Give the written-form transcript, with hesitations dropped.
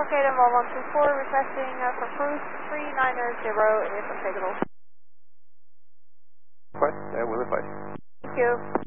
Okay, then 124, requesting for cruise 390 is unstable. Request, we'll advise. Thank you.